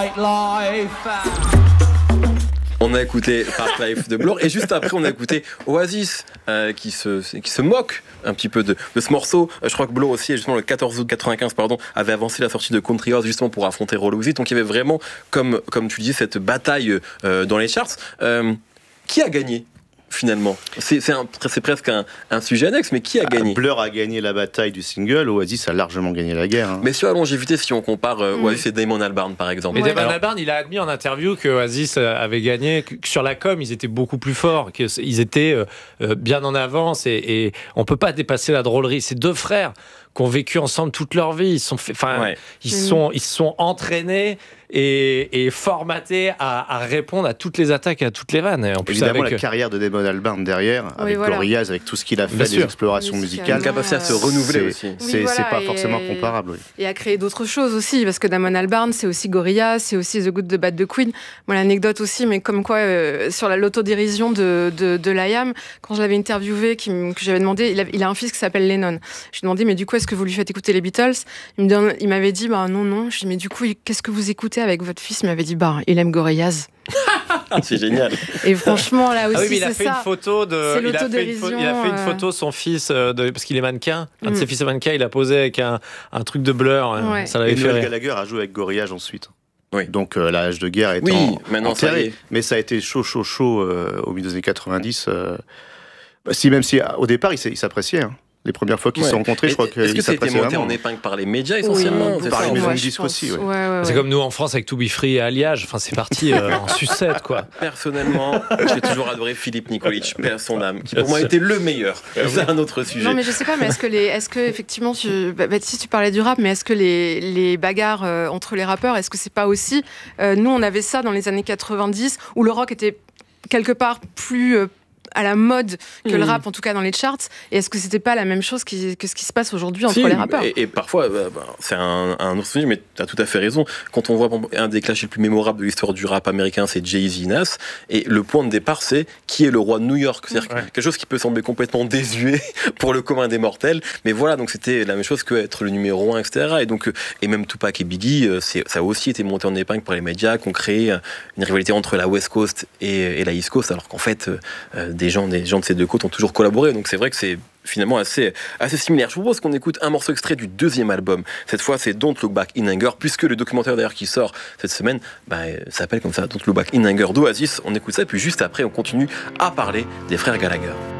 On a écouté Park Life de Blur et juste après on a écouté Oasis qui se moque un petit peu de ce morceau. Je crois que Blur aussi, justement le 14 août 95 avait avancé la sortie de Country House justement pour affronter Roll With It. Donc il y avait vraiment, comme tu dis, cette bataille dans les charts. Qui a gagné finalement? C'est presque un sujet annexe, mais qui a gagné? Blur a gagné la bataille du single, Oasis a largement gagné la guerre. Mais sur la longévité, si on compare Oasis et Damon Albarn par exemple. Mais Damon Albarn, il a admis en interview que Oasis avait gagné, que sur la com, ils étaient beaucoup plus forts, qu'ils étaient bien en avance et on peut pas dépasser la drôlerie. Ces deux frères qui ont vécu ensemble toute leur vie, ils se sont entraînés et formatés à répondre à toutes les attaques et à toutes les vannes. Et en plus, évidemment, la carrière de Damon Albarn derrière, avec Gorillaz, avec tout ce qu'il a fait, des explorations musicales. Une capacité à se renouveler aussi. C'est pas forcément comparable. Oui. Et à créer d'autres choses aussi, parce que Damon Albarn, c'est aussi Gorillaz, c'est aussi The Good, The Bad, The Queen. Moi, l'anecdote aussi, mais comme quoi, sur l'autodérision de l'IAM, quand je l'avais interviewé, que j'avais demandé, il a un fils qui s'appelle Lennon. Je lui ai demandé, mais du coup, est-ce que vous lui faites écouter les Beatles? Il m'avait dit, non. Je lui ai dit, mais du coup, qu'est-ce que vous écoutez avec votre fils? Il m'avait dit, il aime Gorillaz. C'est génial. Et franchement, là aussi, il a fait une photo son fils parce qu'il est mannequin. Un de ses fils est mannequin. Il a posé avec un truc de Blur. Ça l'avait fait rire. Gallagher a joué avec Gorillaz ensuite. Oui. Donc la hache de guerre est enterrée. Mais ça a été chaud au milieu des années 90. Même si au départ il s'appréciait. Les premières fois qu'ils se sont rencontrés, je crois qu'ils s'appréciaient vraiment. Est-ce que ça a été monté en épingle par les médias essentiellement? Par les maisons de disques aussi. C'est comme nous en France avec To Be Free et Alliage. Enfin, c'est parti en sucette, quoi. Personnellement, j'ai toujours adoré Philippe Nikolic, paix à son âme, qui pour moi était le meilleur. C'est un autre sujet. Non, mais je sais pas, mais est-ce que effectivement, Baptiste, tu parlais du rap, mais est-ce que les bagarres entre les rappeurs, est-ce que c'est pas aussi nous, on avait ça dans les années 90 où le rock était quelque part plus à la mode que le rap, en tout cas dans les charts. Et est-ce que c'était pas la même chose que ce qui se passe aujourd'hui entre les rappeurs? Et parfois, c'est un autre sujet, mais tu as tout à fait raison. Quand on voit un des clashs les plus mémorables de l'histoire du rap américain, c'est Jay-Z et Nas. Et le point de départ, c'est qui est le roi de New York. C'est-à-dire quelque chose qui peut sembler complètement désuet pour le commun des mortels. Mais voilà, donc c'était la même chose que être le numéro 1, etc. Et donc, et même Tupac et Biggie, ça a aussi été monté en épingle par les médias qui ont créé une rivalité entre la West Coast et la East Coast, alors qu'en fait, des gens de ces deux côtes ont toujours collaboré, donc c'est vrai que c'est finalement assez similaire. Je vous propose qu'on écoute un morceau extrait du deuxième album. Cette fois, c'est Don't Look Back in Anger, puisque le documentaire d'ailleurs qui sort cette semaine s'appelle comme ça, Don't Look Back in Anger d'Oasis. On écoute ça, et puis juste après, on continue à parler des frères Gallagher.